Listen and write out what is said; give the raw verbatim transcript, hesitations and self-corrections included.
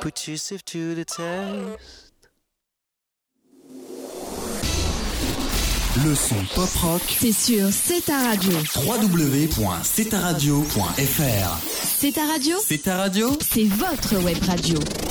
put yourself to the test. Le son pop rock, c'est sur C'est ta radio. w w w point c'est ta radio point f r. C'est ta radio, C'est ta radio, c'est votre web radio.